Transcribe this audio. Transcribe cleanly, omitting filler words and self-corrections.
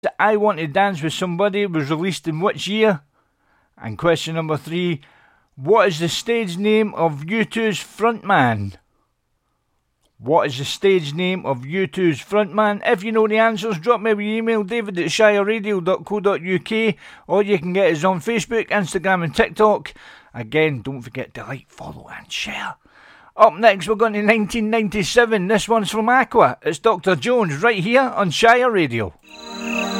I Want to Dance with Somebody was released in which year? And question number 3, what is the stage name of U2's frontman? What is the stage name of U2's frontman? If you know the answers, drop me an email, david@shireradio.co.uk, or you can get us on Facebook, Instagram and TikTok. Again, don't forget to like, follow and share. Up next, we're going to 1997. This one's from Aqua. It's Dr. Jones right here on Shire Radio.